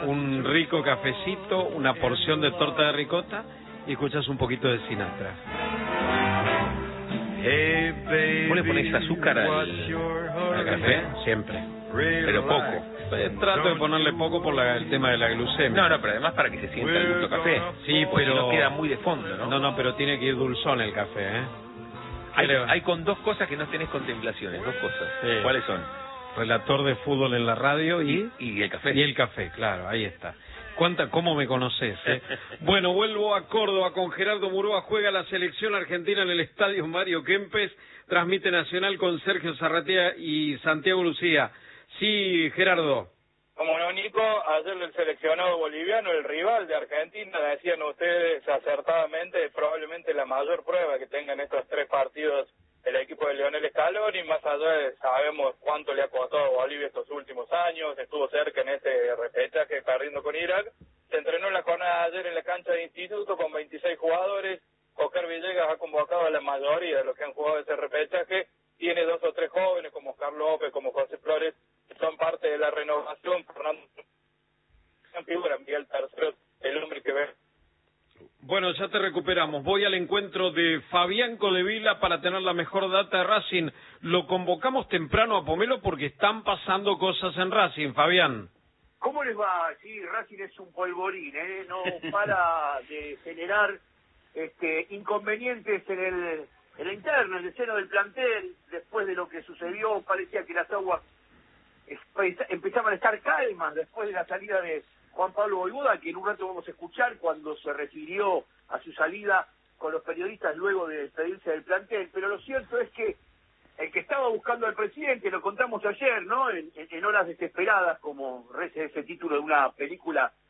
un rico cafecito, una porción de torta de ricota y escuchas un poquito de Sinatra. ¿Vos le ponés azúcar al café? Siempre. Pero poco. Trato de ponerle poco por el tema de la glucemia. No, pero además para que se sienta el gusto café. Sí, porque pero no queda muy de fondo, ¿no? No, pero tiene que ir dulzón el café, ¿eh? Hay con dos cosas que no tenés contemplaciones, dos cosas. Sí. ¿Cuáles son? Relator de fútbol en la radio y el café. Y el café, claro, ahí está. ¿Cómo me conoces, eh? Bueno, vuelvo a Córdoba con Gerardo Murúa. Juega la selección argentina en el estadio Mario Kempes. Transmite Nacional con Sergio Zarratea y Santiago Lucía. Sí, Gerardo. Como no, Nico, ayer el seleccionado boliviano, el rival de Argentina, decían ustedes acertadamente, probablemente la mayor prueba que tengan estos 3 partidos el equipo de Lionel Scaloni, más allá de sabemos cuánto le ha costado a Bolivia estos últimos años, estuvo cerca en ese repechaje perdiendo con Irak, se entrenó en la jornada de ayer en la cancha de Instituto con 26 jugadores, Oscar Villegas ha convocado a la mayoría de los que han jugado ese repechaje, tiene 2 o 3 jóvenes como Oscar López, como José Flores, que son parte de la renovación. Fernando figura, Miguel Tercero, el hombre que ve. Bueno, ya te recuperamos. Voy al encuentro de Fabián Codevila para tener la mejor data de Racing. Lo convocamos temprano a Pomelo porque están pasando cosas en Racing, Fabián. ¿Cómo les va? Sí, Racing es un polvorín, no para de generar inconvenientes en la interna, en el seno del plantel. Después de lo que sucedió, parecía que las aguas empezaban a estar calmas después de la salida de Juan Pablo Vojvoda, que en un rato vamos a escuchar cuando se refirió a su salida con los periodistas luego de despedirse del plantel. Pero lo cierto es que el que estaba buscando al presidente, lo contamos ayer, ¿no? En horas desesperadas, como reza ese título de una película